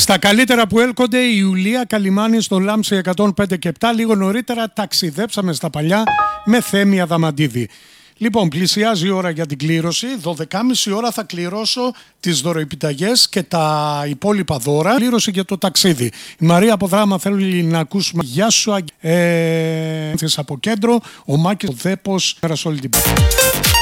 Στα καλύτερα που έλκονται, η Ιουλία Καλιμάνη στο Λάμψη 105 και 7. Λίγο νωρίτερα ταξιδέψαμε στα παλιά με Θέμη Αδαμαντίδη. Λοιπόν, πλησιάζει η ώρα για την κλήρωση. 12.30 ώρα θα κληρώσω τις δωροεπιταγές και τα υπόλοιπα δώρα. Κλήρωση για το ταξίδι. Η Μαρία από Δράμα θέλει να ακούσουμε. Γεια σου, από κέντρο. Ο Μάκης ο Δέπος. Πέρασε όλη την